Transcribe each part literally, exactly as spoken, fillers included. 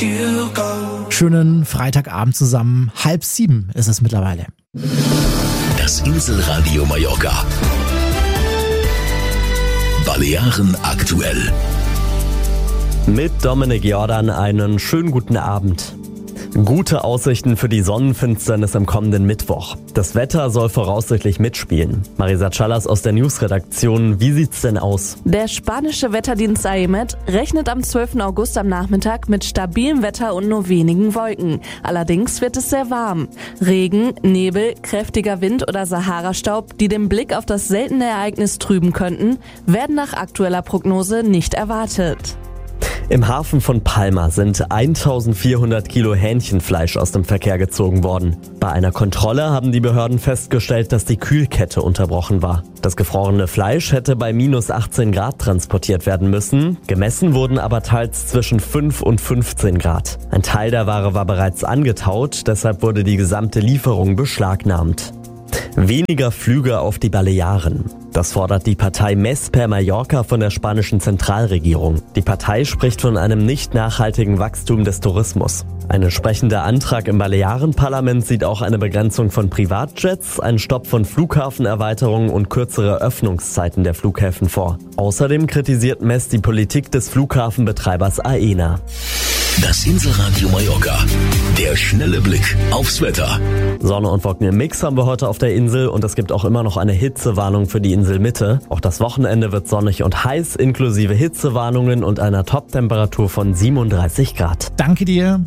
you go. Schönen Freitagabend zusammen. Halb sieben ist es mittlerweile. Das Inselradio Mallorca. Balearen aktuell. Mit Dominik Jordan einen schönen guten Abend. Gute Aussichten für die Sonnenfinsternis am kommenden Mittwoch. Das Wetter soll voraussichtlich mitspielen. Marisa Chalas aus der Newsredaktion, wie sieht's denn aus? Der spanische Wetterdienst A E M E T rechnet am zwölften August am Nachmittag mit stabilem Wetter und nur wenigen Wolken. Allerdings wird es sehr warm. Regen, Nebel, kräftiger Wind oder Sahara-Staub, die den Blick auf das seltene Ereignis trüben könnten, werden nach aktueller Prognose nicht erwartet. Im Hafen von Palma sind eintausendvierhundert Kilo Hähnchenfleisch aus dem Verkehr gezogen worden. Bei einer Kontrolle haben die Behörden festgestellt, dass die Kühlkette unterbrochen war. Das gefrorene Fleisch hätte bei minus achtzehn Grad transportiert werden müssen. Gemessen wurden aber teils zwischen fünf und fünfzehn Grad. Ein Teil der Ware war bereits angetaut, deshalb wurde die gesamte Lieferung beschlagnahmt. Weniger Flüge auf die Balearen. Das fordert die Partei Més per Mallorca von der spanischen Zentralregierung. Die Partei spricht von einem nicht nachhaltigen Wachstum des Tourismus. Ein entsprechender Antrag im Balearenparlament sieht auch eine Begrenzung von Privatjets, einen Stopp von Flughafenerweiterungen und kürzere Öffnungszeiten der Flughäfen vor. Außerdem kritisiert Més die Politik des Flughafenbetreibers Aena. Das Inselradio Mallorca. Der schnelle Blick aufs Wetter. Sonne und Wolken im Mix haben wir heute auf der Insel und es gibt auch immer noch eine Hitzewarnung für die Inselmitte. Auch das Wochenende wird sonnig und heiß, inklusive Hitzewarnungen und einer Toptemperatur von siebenunddreißig Grad. Danke dir.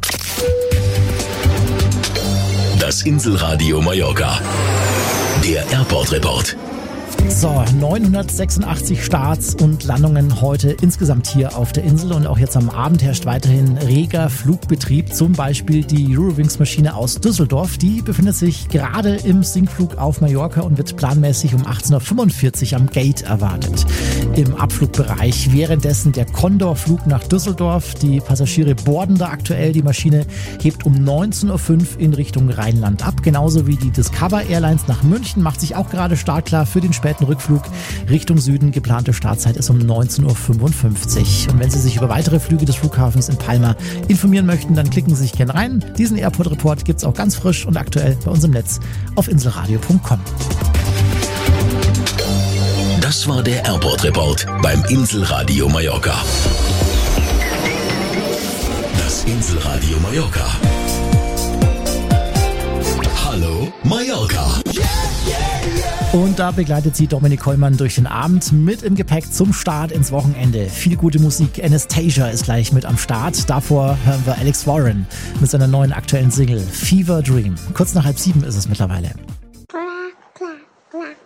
Das Inselradio Mallorca. Der Airport Report. So, neunhundertsechsundachtzig Starts und Landungen heute insgesamt hier auf der Insel und auch jetzt am Abend herrscht weiterhin reger Flugbetrieb. Zum Beispiel die Eurowings-Maschine aus Düsseldorf, die befindet sich gerade im Sinkflug auf Mallorca und wird planmäßig um achtzehn Uhr fünfundvierzig am Gate erwartet. Im Abflugbereich währenddessen der Condor-Flug nach Düsseldorf. Die Passagiere borden da aktuell. Die Maschine hebt um neunzehn Uhr fünf in Richtung Rheinland ab. Genauso wie die Discover Airlines nach München macht sich auch gerade startklar für den späten Rückflug Richtung Süden. Geplante Startzeit ist um neunzehn Uhr fünfundfünfzig. Und wenn Sie sich über weitere Flüge des Flughafens in Palma informieren möchten, dann klicken Sie sich gerne rein. Diesen Airport Report gibt es auch ganz frisch und aktuell bei uns im Netz auf inselradio punkt com. Das war der Airport Report beim Inselradio Mallorca. Das Inselradio Mallorca. Hallo Mallorca. Und da begleitet sie Dominik Kollmann durch den Abend mit im Gepäck zum Start ins Wochenende. Viel gute Musik. Anastasia ist gleich mit am Start. Davor hören wir Alex Warren mit seiner neuen aktuellen Single Fever Dream. Kurz nach halb sieben ist es mittlerweile. Klar, klar, klar.